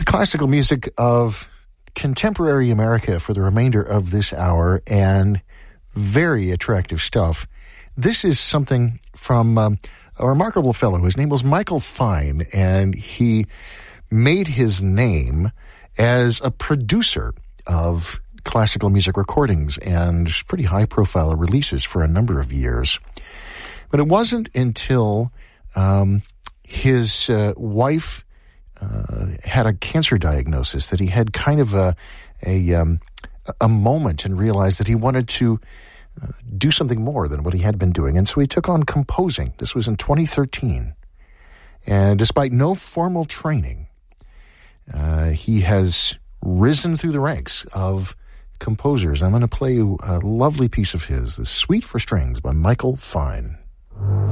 classical music of contemporary America for the remainder of this hour, and very attractive stuff. This is something from a remarkable fellow. His name was Michael Fine, and he made his name as a producer of classical music recordings and pretty high-profile releases for a number of years. But it wasn't until his wife had a cancer diagnosis that he had kind of a moment and realized that he wanted to do something more than what he had been doing. And so he took on composing. This was in 2013. And despite no formal training, he has risen through the ranks of composers. I'm going to play you a lovely piece of his, The Suite for Strings by Michael Fine.